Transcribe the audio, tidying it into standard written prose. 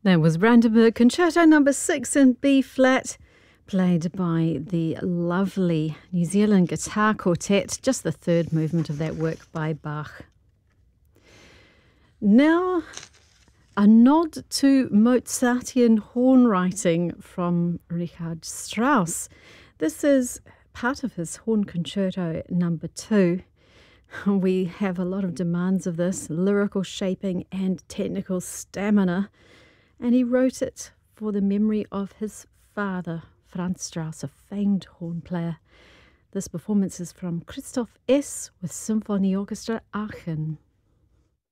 That was Brandenburg Concerto number 6 in B flat, played by the lovely New Zealand Guitar Quartet, just the third movement of that work by Bach. Now, a nod to Mozartian horn writing from Richard Strauss. This is part of his Horn Concerto number 2. We have a lot of demands of this, lyrical shaping and technical stamina. And he wrote it for the memory of his father, Franz Strauss, a famed horn player. This performance is from Christoph S. with Symphony Orchestra Aachen.